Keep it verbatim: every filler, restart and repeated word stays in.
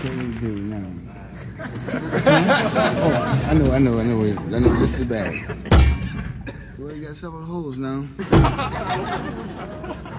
can we do now? Oh, I know, I know, I know. I know. This is the bag. Well, you got several holes now.